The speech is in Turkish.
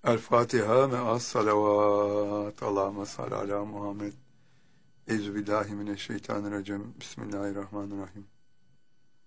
El Fatiha me'as salavat. Allahümme salli ala Muhammed. Euzubillahimineşşeytanirracim. Bismillahirrahmanirrahim.